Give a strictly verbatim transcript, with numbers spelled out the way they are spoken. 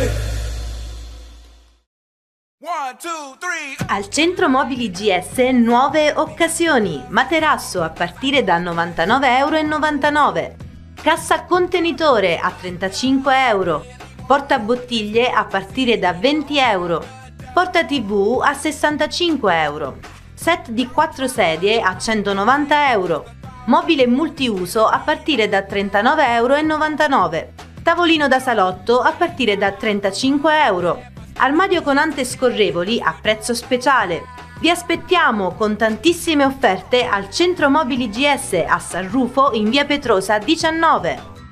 One, two, three. Al Centro Mobili G S nuove occasioni. Materasso a partire da novantanove e novantanove euro. Cassa contenitore a trentacinque euro. Portabottiglie a partire da venti euro. Porta tivù a sessantacinque euro. Set di quattro sedie a centonovanta euro. Mobile multiuso a partire da trentanove e novantanove euro. Tavolino da salotto a partire da trentacinque euro. Armadio con ante scorrevoli a prezzo speciale. Vi aspettiamo con tantissime offerte al Centro Mobili G S a San Rufo in via Petrosa diciannove.